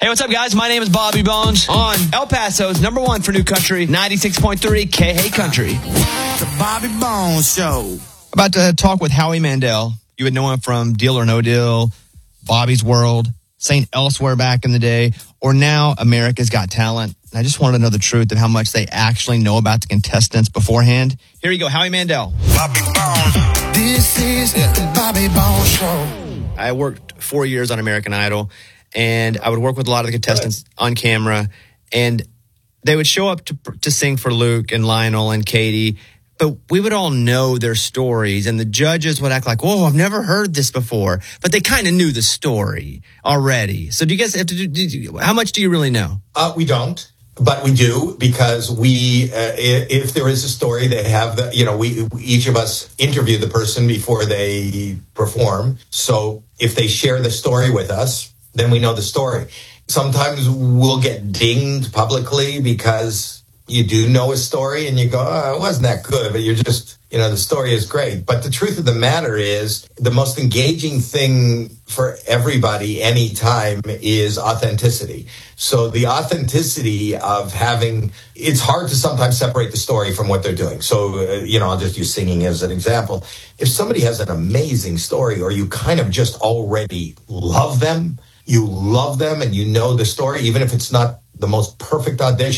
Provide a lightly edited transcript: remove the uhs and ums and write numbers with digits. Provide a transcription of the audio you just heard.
Hey, what's up, guys? My name is Bobby Bones on El Paso's #1 for new country, 96.3 K-Hey Country. The Bobby Bones Show. About to talk with Howie Mandel. You would know him from Deal or No Deal, Bobby's World, St. Elsewhere back in the day, or now America's Got Talent. I just wanted to know the truth of how much they actually know about the contestants beforehand. Here you go, Howie Mandel. Bobby Bones. This is the Bobby Bones Show. I worked 4 years on American Idol, and I would work with a lot of the contestants on camera, and they would show up to sing for Luke and Lionel and Katie, but we would all know their stories, and the judges would act like, whoa, I've never heard this before, but they kind of knew the story already. So do you guys have to do, how much do you really know? We don't. But we do, because if there is a story, they have we each of us interview the person before they perform. So if they share the story with us, then we know the story. Sometimes we'll get dinged publicly because you do know a story and you go, oh, it wasn't that good, but you're just, the story is great. But the truth of the matter is, the most engaging thing for everybody anytime is authenticity. So the authenticity of it's hard to sometimes separate the story from what they're doing. So, I'll just use singing as an example. If somebody has an amazing story, or you kind of just already love them and you know the story, even if it's not the most perfect audition,